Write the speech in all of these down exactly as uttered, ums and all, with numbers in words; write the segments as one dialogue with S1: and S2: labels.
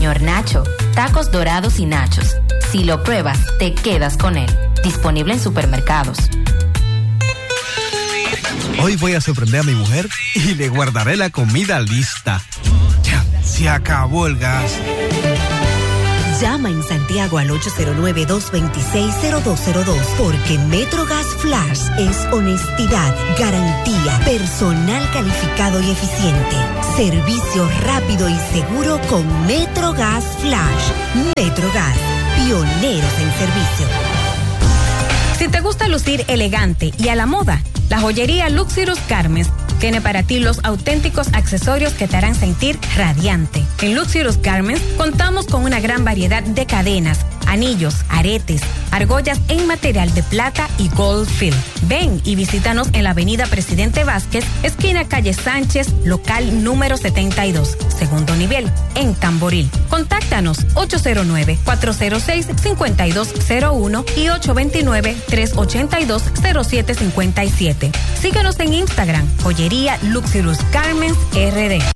S1: Señor Nacho, tacos dorados y nachos. Si lo pruebas, te quedas con él. Disponible en supermercados.
S2: Hoy voy a sorprender a mi mujer y le guardaré la comida lista. Ya, se acabó el gas.
S3: Llama en Santiago al ocho cero nueve, dos dos seis, cero dos cero dos porque Metrogas Flash es honestidad, garantía, personal calificado y eficiente, servicio rápido y seguro con Metrogas Flash. Metrogas, pioneros en servicio.
S4: Si te gusta lucir elegante y a la moda, la joyería Luxurious Garments tiene para ti los auténticos accesorios que te harán sentir radiante. En Luxurious Garments contamos con una gran variedad de cadenas, anillos, aretes, argollas en material de plata y gold fill. Ven y visítanos en la avenida Presidente Vázquez, esquina calle Sánchez, local número setenta y dos, segundo nivel, en Tamboril. Contáctanos ocho cero nueve, cuatro cero seis, cinco dos cero uno y ocho dos nueve, tres ocho dos, cero siete cinco siete. Síguenos en Instagram, Joyería Luxurious Garments R D.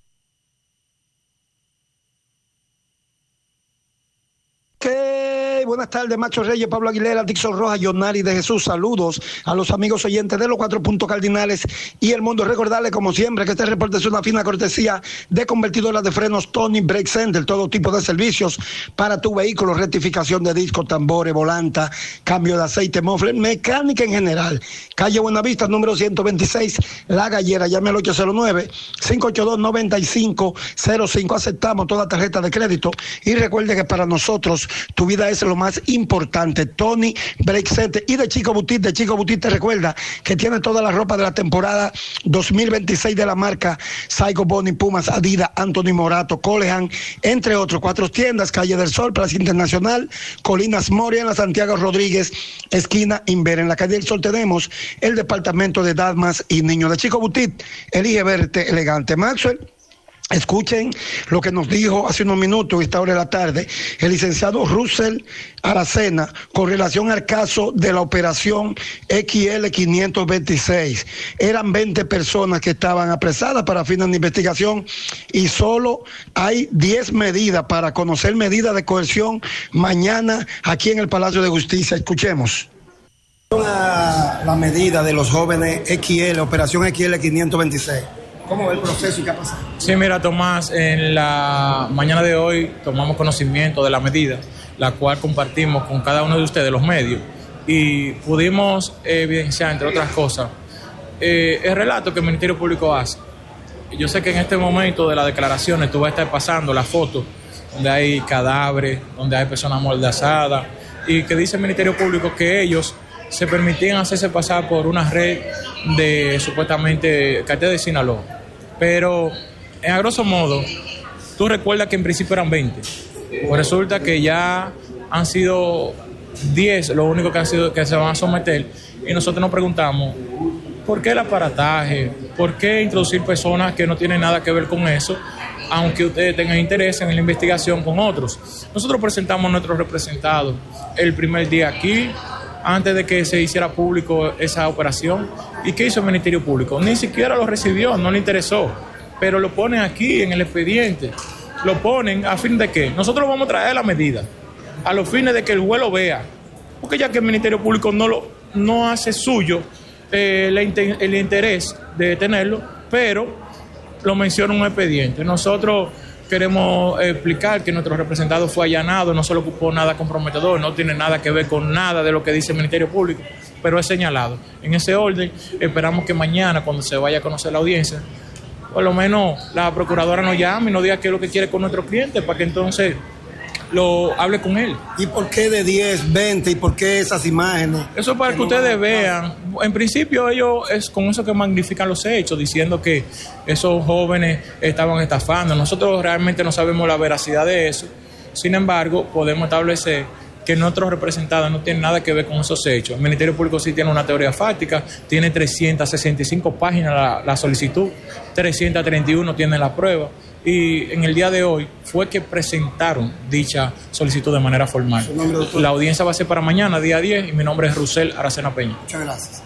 S5: Okay, buenas tardes, Macho Reyes, Pablo Aguilera, Dixon Rojas, Yonari de Jesús. Saludos a los amigos oyentes de los cuatro puntos cardinales y el mundo. Recordarles, como siempre, que este reporte es una fina cortesía de convertidoras de frenos Tony Brake Center. Todo tipo de servicios para tu vehículo, rectificación de discos, tambores, volanta, cambio de aceite, mofle, mecánica en general. Calle Buenavista, número ciento veintiséis, La Gallera. Llame al ocho cero nueve, cinco ocho dos, nueve cinco cero cinco. Aceptamos toda tarjeta de crédito y recuerde que para nosotros tu vida es lo más importante. Tony Brake Center. Y de Chico Boutique, de Chico Boutique te recuerda que tiene toda la ropa de la temporada dos mil veintiséis de la marca Saigo, Bonnie, Pumas, Adidas, Anthony Morato, Colehan, entre otros. Cuatro tiendas, Calle del Sol, Plaza Internacional, Colinas Moria, en la Santiago Rodríguez, esquina Inver. En la Calle del Sol tenemos el departamento de damas y niños. De Chico Boutique, elige verte elegante. Maxwell, escuchen lo que nos dijo hace unos minutos, esta hora de la tarde, el licenciado Russell Aracena, con relación al caso de la operación X L quinientos veintiséis. Eran veinte personas que estaban apresadas para fines de investigación y solo hay diez medidas para conocer medidas de coerción mañana aquí en el Palacio de Justicia. Escuchemos. La, la medida de los jóvenes X L, operación X L quinientos veintiséis. ¿Cómo va el proceso y qué ha pasado?
S6: Sí, mira, Tomás, en la mañana de hoy tomamos conocimiento de la medida, la cual compartimos con cada uno de ustedes, los medios, y pudimos evidenciar, entre otras cosas, eh, el relato que el Ministerio Público hace. Yo sé que en este momento de las declaraciones tú vas a estar pasando las fotos donde hay cadáveres, donde hay personas amordazadas, y que dice el Ministerio Público que ellos se permitían hacerse pasar por una red de supuestamente cartel de Sinaloa. Pero, en a grosso modo, tú recuerdas que en principio eran veinte. Pues resulta que ya han sido diez, lo único que han sido que se van a someter. Y nosotros nos preguntamos, ¿por qué el aparataje? ¿Por qué introducir personas que no tienen nada que ver con eso? Aunque ustedes tengan interés en la investigación con otros. Nosotros presentamos a nuestros representados el primer día aquí, antes de que se hiciera público esa operación. ¿Y qué hizo el Ministerio Público? Ni siquiera lo recibió, no le interesó, pero lo ponen aquí en el expediente. Lo ponen a fin de que nosotros vamos a traer la medida, a los fines de que el juez lo vea, porque ya que el Ministerio Público no, lo, no hace suyo eh, el, el interés de tenerlo, pero lo menciona un expediente. Nosotros queremos explicar que nuestro representado fue allanado, no se le ocupó nada comprometedor, no tiene nada que ver con nada de lo que dice el Ministerio Público, pero es señalado. En ese orden, esperamos que mañana, cuando se vaya a conocer la audiencia, por lo menos la procuradora nos llame y nos diga qué es lo que quiere con nuestro cliente, para que entonces lo hable con él.
S5: ¿Y por qué de diez, veinte? ¿Y por qué esas imágenes?
S6: Eso es para que, que ustedes no vean. En principio ellos es con eso que magnifican los hechos, diciendo que esos jóvenes estaban estafando. Nosotros realmente no sabemos la veracidad de eso. Sin embargo, podemos establecer que nuestros representados no tienen nada que ver con esos hechos. El Ministerio Público sí tiene una teoría fáctica, tiene trescientas sesenta y cinco páginas la, la solicitud, trescientas treinta y uno tiene la prueba. Y en el día de hoy fue que presentaron dicha solicitud de manera formal. La audiencia va a ser para mañana, día diez, y mi nombre es Russell Aracena Peña.
S5: Muchas gracias.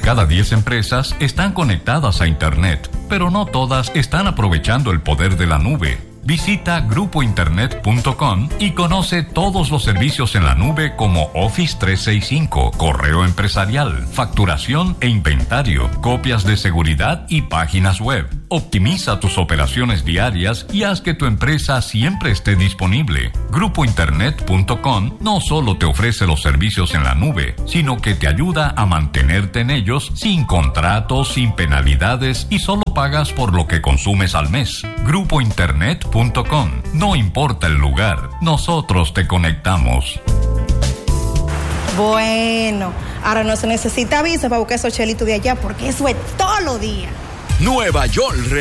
S7: cada diez empresas están conectadas a Internet, pero no todas están aprovechando el poder de la nube. Visita grupo internet punto com y conoce todos los servicios en la nube como Office trescientos sesenta y cinco, correo empresarial, facturación e inventario, copias de seguridad y páginas web. Optimiza tus operaciones diarias y haz que tu empresa siempre esté disponible. grupo internet punto com no solo te ofrece los servicios en la nube, sino que te ayuda a mantenerte en ellos sin contratos, sin penalidades y solo pagas por lo que consumes al mes. grupo internet punto com. No importa el lugar, nosotros te conectamos.
S8: Bueno, ahora no se necesita visa para buscar esos chelitos de allá porque eso es todo lo día.
S9: Nueva York